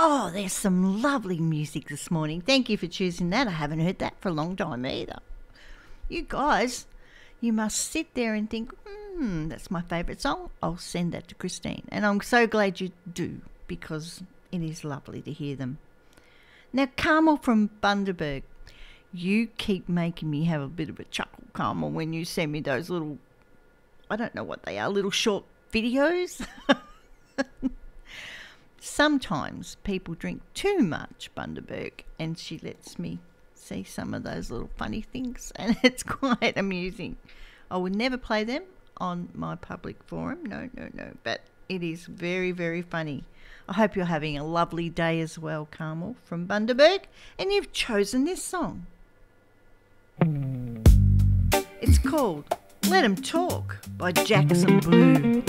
Oh, there's some lovely music this morning. Thank you for choosing that. I haven't heard that for a long time either. You guys, you must sit there and think, that's my favourite song. I'll send that to Christine. And I'm so glad you do, because it is lovely to hear them. Now, Carmel from Bundaberg, you keep making me have a bit of a chuckle, Carmel, when you send me those little, I don't know what they are, little short videos. Sometimes people drink too much Bundaberg, and she lets me see some of those little funny things, and it's quite amusing. I would never play them on my public forum, no, but it is very, very funny. I hope you're having a lovely day as well, Carmel from Bundaberg, and you've chosen this song. It's called Let 'Em Talk by Jackson Blue.